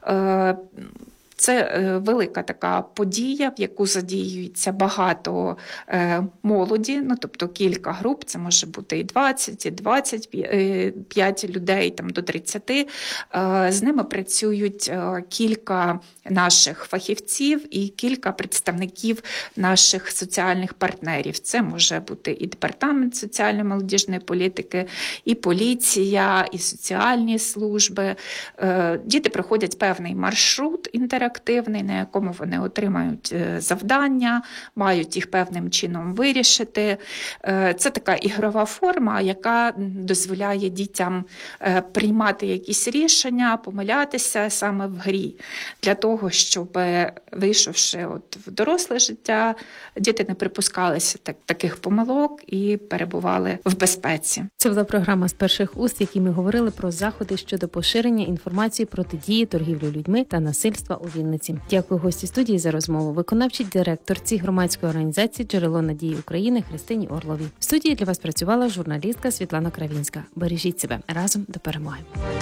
Це велика така подія, в яку задіюється багато молоді, ну, тобто кілька груп, це може бути і двадцять, і двадцять п'ять людей, там, до тридцяти. З ними працюють кілька наших фахівців і кілька представників наших соціальних партнерів. Це може бути і департамент соціальної молодіжної політики, і поліція, і соціальні служби. Діти проходять певний маршрут інтерактивний, на якому вони отримають завдання, мають їх певним чином вирішити. Це така ігрова форма, яка дозволяє дітям приймати якісь рішення, помилятися саме в грі. Для того, щоб, вийшовши от в доросле життя, діти не припускалися так, таких помилок і перебували в безпеці. Це була програма «З перших уст», в якій ми говорили про заходи щодо поширення інформації протидії торгівлі людьми та насильства у Вінниці. Дякую гості студії за розмову. Виконавчій директорці громадської організації «Джерело надії України» Христині Орловій. В студії для вас працювала журналістка Світлана Кравінська. Бережіть себе. Разом до перемоги.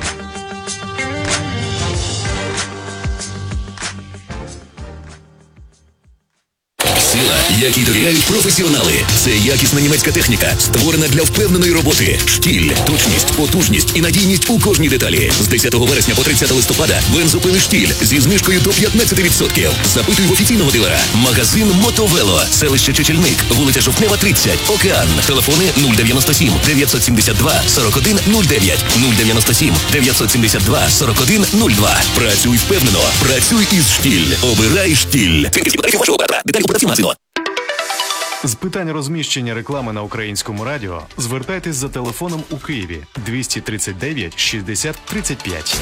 Сила, якій довіряють професіонали. Це якісна німецька техніка, створена для впевненої роботи. Штіль, точність, потужність і надійність у кожній деталі. З десятого вересня по тридцяте листопада бензопили «Штіль» зі знижкою до п'ятнадцять відсотків. Запитуй в офіційного дилера. Магазин «Мотовело», селище Чечельник, вулиця Жовтнева, тридцять, Океан. Телефони нуль дев'яносто сім дев'ятсот сімдесят два сорок один нуль дев'ять, нуль дев'яносто сім дев'ятсот сімдесят два сорок один нуль два. Працюй впевнено. Працюй із «Штіль». Обирай «Штіль». Деталі продавців. З питань розміщення реклами на українському радіо звертайтесь за телефоном у Києві двісті тридцять дев'ять шістдесят тридцять п'ять.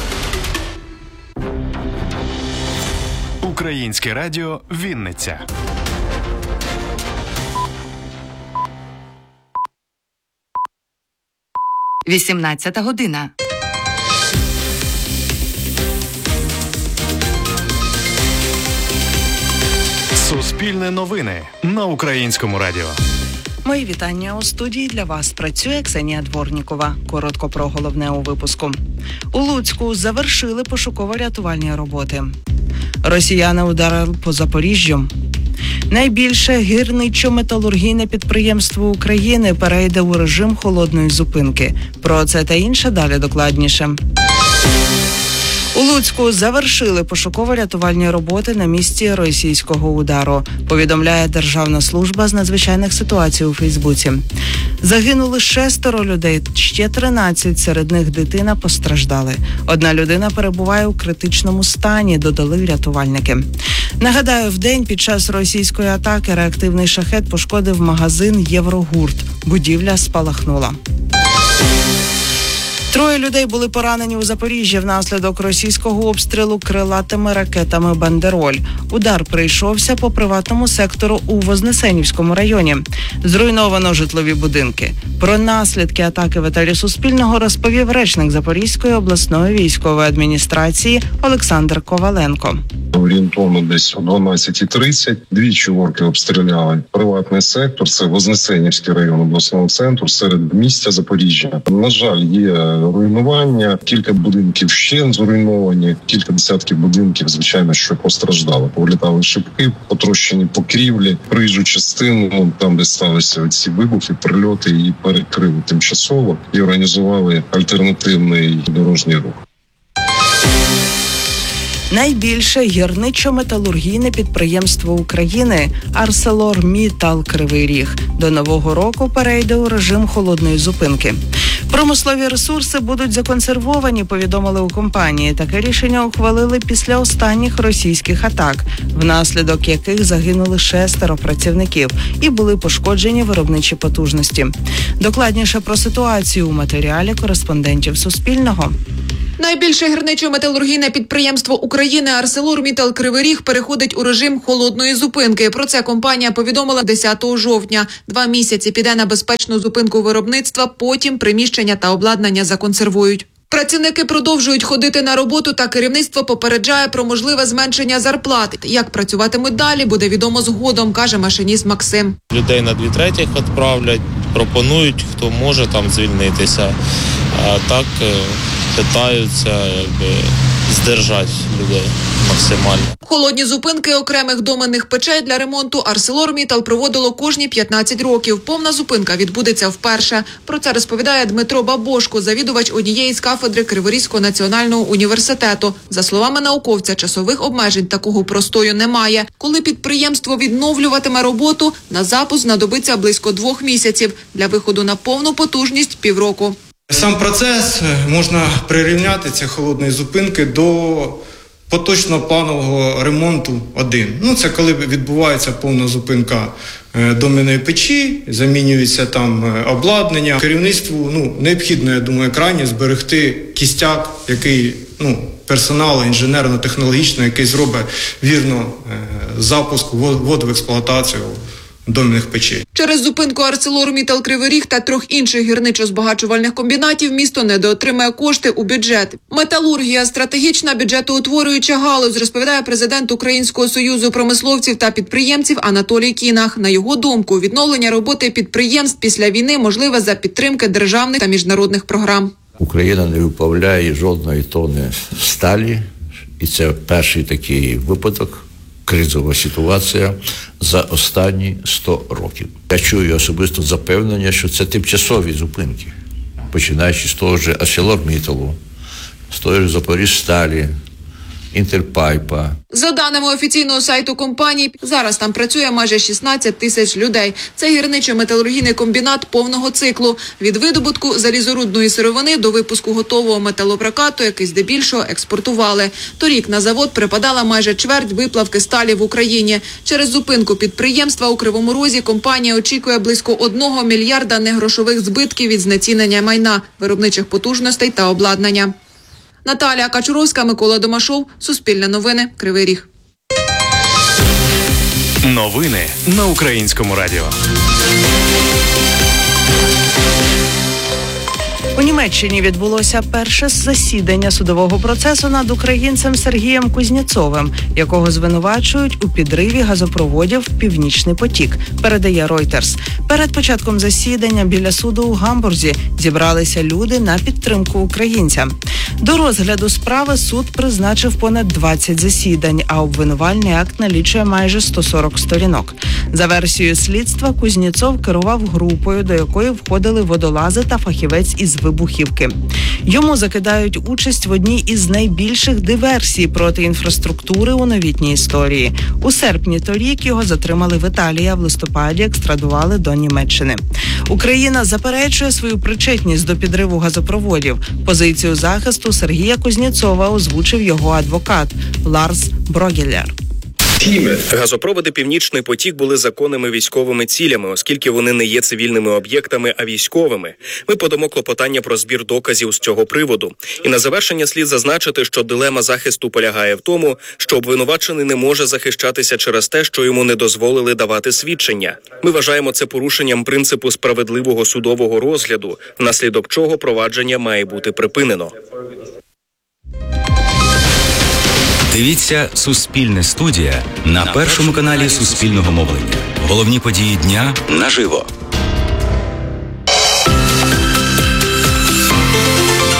Українське радіо Вінниця. вісімнадцята година. Суспільне новини на українському радіо. Мої вітання. У студії для вас працює Ксенія Дворнікова. Коротко про головне у випуску. У Луцьку завершили пошуково-рятувальні роботи. Росіяни ударили по Запоріжжю. Найбільше гірничо-металургійне підприємство України перейде у режим холодної зупинки. Про це та інше далі докладніше. У Луцьку завершили пошуково-рятувальні роботи на місці російського удару, повідомляє Державна служба з надзвичайних ситуацій у Фейсбуці. Загинули шестеро людей, ще тринадцять, серед них дитина, постраждали. Одна людина перебуває у критичному стані, додали рятувальники. Нагадаю, вдень під час російської атаки реактивний шахет пошкодив магазин «Єврогурт». Будівля спалахнула. Троє людей були поранені у Запоріжжі внаслідок російського обстрілу крилатими ракетами «Бандероль». Удар прийшовся по приватному сектору у Вознесенівському районі. Зруйновано житлові будинки. Про наслідки атаки в етері Суспільного розповів речник Запорізької обласної військової адміністрації Олександр Коваленко. Орієнтовно десь о дванадцятій тридцять двічі орки обстріляли приватний сектор, це Вознесенівський район обласного центру, серед місця Запоріжжя. На жаль, є руйнування, кілька будинків ще зруйновані, кілька десятків будинків, звичайно, що постраждало. Повлітали шибки, потрощені покрівлі, проїжджу частину, там, де сталися ці вибухи, прильоти, її перекрили тимчасово і організували альтернативний дорожній рух. Найбільше гірничо-металургійне підприємство України «Арселормітал Кривий Ріг» до Нового року перейде у режим холодної зупинки. Промислові ресурси будуть законсервовані, повідомили у компанії. Таке рішення ухвалили після останніх російських атак, внаслідок яких загинули шестеро працівників і були пошкоджені виробничі потужності. Докладніше про ситуацію у матеріалі кореспондентів Суспільного. Найбільше гірничо-металургійне підприємство України «Арселормітал Кривий Ріг» переходить у режим холодної зупинки. Про це компанія повідомила десятого жовтня. Два місяці піде на безпечну зупинку виробництва, потім приміщення та обладнання законсервують. Працівники продовжують ходити на роботу, та керівництво попереджає про можливе зменшення зарплат. Як працюватимуть далі, буде відомо згодом, каже машиніст Максим. Людей на дві третіх відправлять, пропонують, хто може там звільнитися. А так питаються якби здержати людей максимально. Холодні зупинки окремих доменних печей для ремонту «Арселормітал» проводило кожні п'ятнадцять років. Повна зупинка відбудеться вперше. Про це розповідає Дмитро Бабошко, завідувач однієї з кафедри Криворізького національного університету. За словами науковця, часових обмежень такого простою немає. Коли підприємство відновлюватиме роботу, на запуск знадобиться близько двох місяців. Для виходу на повну потужність – півроку. Сам процес можна прирівняти, ці холодної зупинки, до поточного планового ремонту один. Ну, це коли відбувається повна зупинка доменної печі, замінюється там обладнання. Керівництву ну, необхідно, я думаю, крайні зберегти кістяк, який, ну, персоналу інженерно-технологічного, який зробить вірно запуск, ввод в експлуатацію доменних печей. Через зупинку «Арселормітал Кривий Ріг» та трьох інших гірничо-збагачувальних комбінатів місто недоотримає кошти у бюджет. Металургія – стратегічна бюджетоутворююча галузь, розповідає президент Українського союзу промисловців та підприємців Анатолій Кінах. На його думку, відновлення роботи підприємств після війни можливе за підтримки державних та міжнародних програм. Україна не виплавляє жодної тонни сталі, і це перший такий випадок. Кризова ситуація за останні сто років. Я чую особисто запевнення, що це тимчасові зупинки, починаючи з того ж «Арселорміталу», з того ж «Запоріжсталі», «Інтерпайпа». За даними офіційного сайту компанії, зараз там працює майже шістнадцять тисяч людей. Це гірничо-металургійний комбінат повного циклу. Від видобутку залізорудної сировини до випуску готового металопрокату, який здебільшого експортували. Торік на завод припадала майже чверть виплавки сталі в Україні. Через зупинку підприємства у Кривому Розі компанія очікує близько одного мільярда негрошових збитків від знецінення майна, виробничих потужностей та обладнання. Наталія Качуровська, Микола Домашов, Суспільне новини, Кривий Ріг. Новини на Українському радіо. У Німеччині відбулося перше засідання судового процесу над українцем Сергієм Кузнєцовим, якого звинувачують у підриві газопроводів «Північний потік», передає Reuters. Перед початком засідання біля суду у Гамбурзі зібралися люди на підтримку українця. До розгляду справи суд призначив понад двадцять засідань, а обвинувальний акт налічує майже сто сорок сторінок. За версією слідства, Кузнєцов керував групою, до якої входили водолази та фахівець із вибухівки. Йому закидають участь в одній із найбільших диверсій проти інфраструктури у новітній історії. У серпні торік його затримали в Італії, а в листопаді екстрадували до Німеччини. Україна заперечує свою причетність до підриву газопроводів. Позицію захисту Сергія Кузнєцова озвучив його адвокат Ларс Брогелер. Газопроводи «Північний потік» були законними військовими цілями, оскільки вони не є цивільними об'єктами, а військовими. Ми подамо клопотання про збір доказів з цього приводу. І на завершення слід зазначити, що дилема захисту полягає в тому, що обвинувачений не може захищатися через те, що йому не дозволили давати свідчення. Ми вважаємо це порушенням принципу справедливого судового розгляду, внаслідок чого провадження має бути припинено. Дивіться «Суспільне студія» на першому каналі Суспільного мовлення. Головні події дня наживо.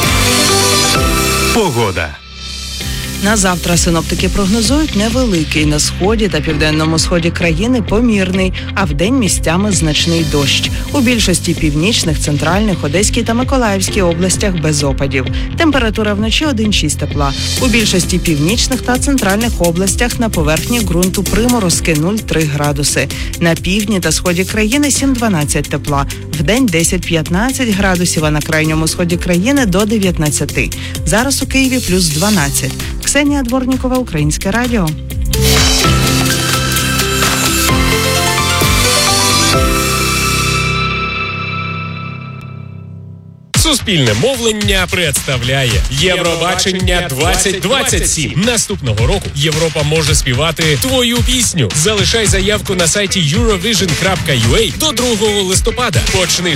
Погода. На завтра синоптики прогнозують невеликий на сході та південному сході країни помірний, а вдень місцями значний дощ. У більшості північних, центральних, Одеській та Миколаївській областях без опадів. Температура вночі один-шість тепла. У більшості північних та центральних областях на поверхні ґрунту приморозки нуль-три градуси. На півдні та сході країни сім-дванадцять тепла. Вдень десять-п'ятнадцять градусів, а на крайньому сході країни до дев'ятнадцяти. Зараз у Києві плюс дванадцять. Ксенія Дворнікова, Українське радіо. Суспільне мовлення представляє Євробачення двадцять двадцять сім. Наступного року Європа може співати твою пісню. Залишай заявку на сайті Eurovision крапка ю а до другого листопада. Почни